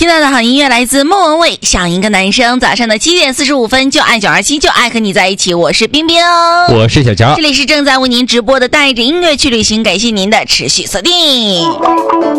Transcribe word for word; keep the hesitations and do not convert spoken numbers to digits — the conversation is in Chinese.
现在的好音乐来自莫文蔚，像一个男生。早上的七点四十五分，就爱九二七，就爱和你在一起。我是冰冰， 我是小乔， 这里是正在为您直播的带着音乐去旅行，感谢您的持续锁定。